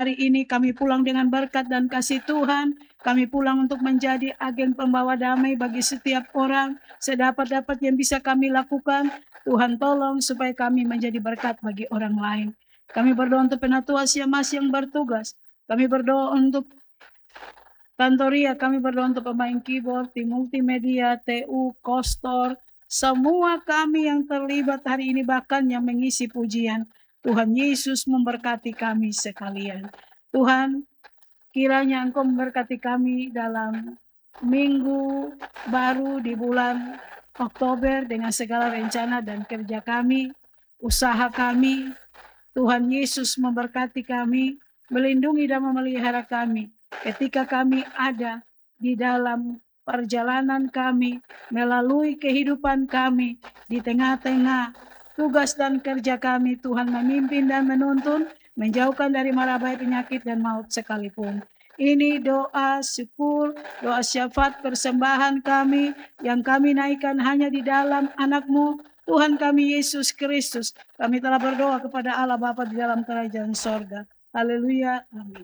hari ini kami pulang dengan berkat dan kasih Tuhan. Kami pulang untuk menjadi agen pembawa damai bagi setiap orang. Sedapat-dapat yang bisa kami lakukan, Tuhan tolong supaya kami menjadi berkat bagi orang lain. Kami berdoa untuk penatua Siamas yang bertugas. Kami berdoa untuk Tantoria, kami berdoa untuk pemain keyboard, tim multimedia, TU, Kostor, semua kami yang terlibat hari ini bahkan yang mengisi pujian. Tuhan Yesus memberkati kami sekalian. Tuhan, kiranya Engkau memberkati kami dalam minggu baru di bulan Oktober dengan segala rencana dan kerja kami, usaha kami. Tuhan Yesus memberkati kami, melindungi dan memelihara kami. Ketika kami ada di dalam perjalanan kami, melalui kehidupan kami, di tengah-tengah tugas dan kerja kami, Tuhan memimpin dan menuntun, menjauhkan dari mara bahaya penyakit dan maut sekalipun. Ini doa syukur, doa syafaat persembahan kami, yang kami naikkan hanya di dalam anak-Mu, Tuhan kami Yesus Kristus. Kami telah berdoa kepada Allah Bapa di dalam kerajaan sorga. Haleluya, amin.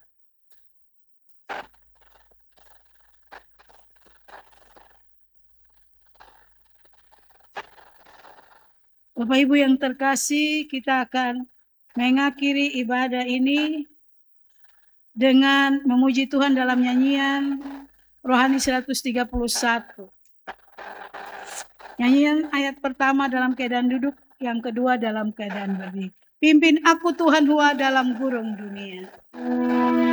Bapak Ibu yang terkasih, kita akan mengakhiri ibadah ini dengan memuji Tuhan dalam nyanyian Rohani 131. Nyanyian ayat pertama dalam keadaan duduk, yang kedua dalam keadaan berdiri. Pimpin aku Tuhan Hua dalam gurun dunia.